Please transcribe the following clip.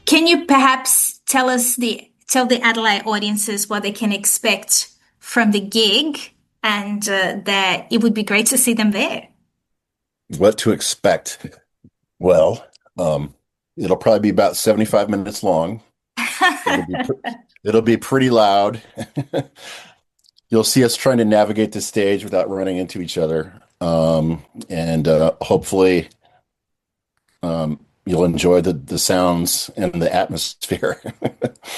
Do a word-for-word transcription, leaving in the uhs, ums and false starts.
Can you perhaps tell us the tell the Adelaide audiences what they can expect from the gig, and uh, that it would be great to see them there. What to expect? Well, um, it'll probably be about seventy-five minutes long. It'll be pr- it'll be pretty loud. You'll see us trying to navigate the stage without running into each other. Um, and uh, hopefully um, you'll enjoy the the sounds and the atmosphere.